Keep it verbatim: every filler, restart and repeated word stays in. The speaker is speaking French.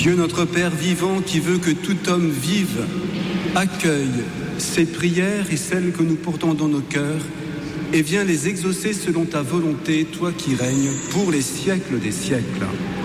Dieu notre Père vivant qui veut que tout homme vive, accueille ces prières et celles que nous portons dans nos cœurs et viens les exaucer selon ta volonté, toi qui règnes pour les siècles des siècles.